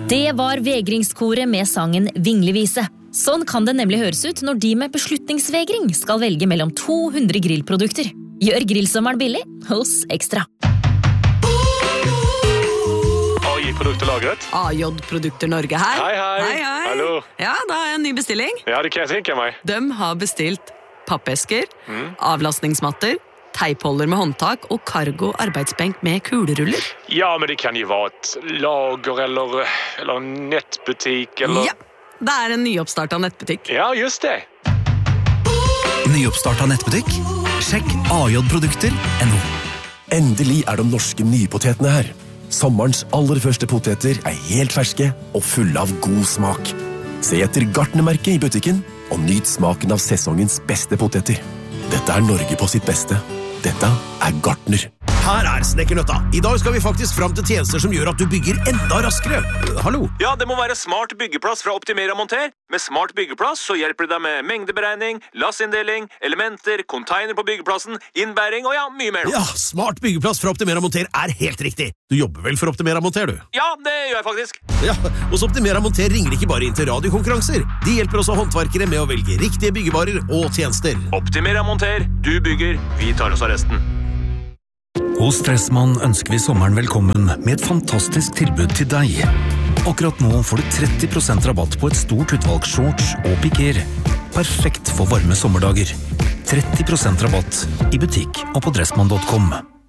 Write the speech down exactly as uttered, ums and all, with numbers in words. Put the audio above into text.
Det var vegringskoret med sangen Vinglevise. Sånn kan det nemlig høres ut når de med beslutningsvegring skal velge mellom to hundre grillprodukter. Gjør grillsommeren billig hos Ekstra. A J-produkter lagret. A J-produkter Norge her. Hei, hei. Hei, hei. Hallo. Ja, da har jeg en ny bestilling. Ja, det kan jeg tenke meg. De har bestilt pappesker, mm. avlastningsmatter, teipholder med håndtak og cargo arbeidsbenk med kuleruller. Ja, men det kan jo være et lager eller, eller en nettbutikk eller... Ja, det er en nyoppstart av nettbutikk. Ja, just det. Nyoppstart av nettbutikk? Sjekk A J produkter punktum no. Endelig er de norske nypotetene her. Sommerens aller første poteter er helt ferske og fulle av god smak. Se etter Gartnermerket i butikken og nyt smaken av sesongens beste poteter. Dette er Norge på sitt beste. Dette er Gartner. Her er Snekkernøtta. I dag skal vi faktisk fram til tjenester som gjør at du bygger enda raskere. Hallo? Ja, det må være smart byggeplass fra Optimera Monter. Med smart byggeplass så hjelper det deg med mengdeberegning, lassinndeling, elementer, container på byggeplassen, innbæring og ja, mye mer. Ja, smart byggeplass fra Optimera Monter er helt riktig. Du jobber vel for Optimera Monter, du? Ja, det gjør jeg faktisk. Ja, hos Optimera Monter ringer det ikke bare inn til radiokonkurranser. De hjelper også håndverkere med å velge riktige byggevarer og tjenester. Optimera Monter. Du bygger, vi tar oss av resten. Hos Dressmann ønsker vi sommeren velkommen med et fantastisk tilbud til deg. Akkurat nå får du tretti prosent rabatt på et stort utvalg shorts og piker. Perfekt for varme sommerdager. tretti prosent rabatt i butikk og på dressmann punktum com.